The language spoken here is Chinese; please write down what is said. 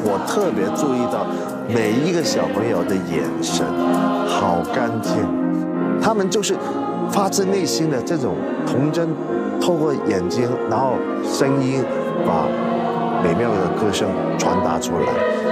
我特别注意到每一个小朋友的眼神好干净，他们就是发自内心的这种童真，透过眼睛，然后声音把美妙的歌声传达出来。